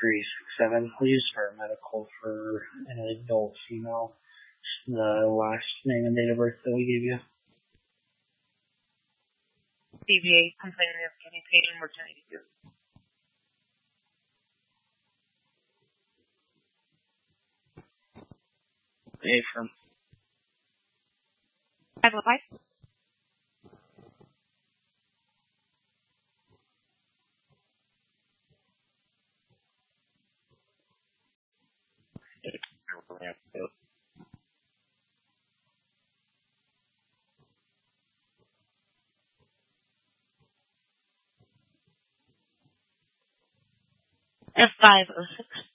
367, please, for medical for an adult female. The last name and date of birth that we gave you. CVA complaining of kidney pain and mortality. Affirm. 505. F506.